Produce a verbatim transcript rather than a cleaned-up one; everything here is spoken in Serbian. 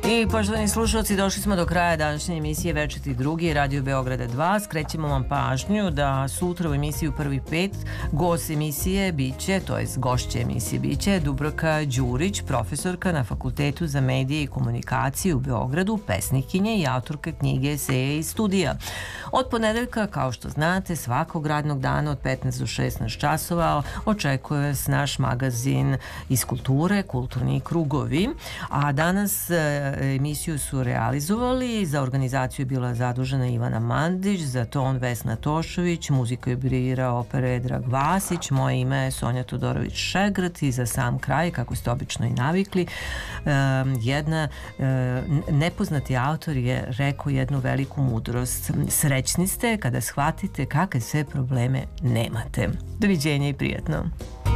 I poštovani slušalci, došli smo do kraja današnje emisije Večiti drugi, Radio Beograda dva. Skrećemo vam pažnju da sutra u emisiju Prvi pet gost emisije biće, to jest gošće emisije biće Dubravka Đurić, profesorka na Fakultetu za medije i komunikaciju u Beogradu, pesnikinje i autorka knjige Eseja i studija. Od ponedeljka, kao što znate, svakog radnog dana od petnaest do šesnaest časova očekuje vas naš magazin iz kulture, Kulturni krugovi, a danas emisiju su realizovali, za organizaciju je bila zadužena Ivana Mandić, za ton Vesna Tošović, muziku je birao opere Drag Vasić, moje ime je Sonja Todorović-Šegrt i za sam kraj, kako ste obično i navikli, jedna nepoznati autor je rekao jednu veliku mudrost: srećni ste kada shvatite kakve sve probleme nemate. Doviđenja i prijatno.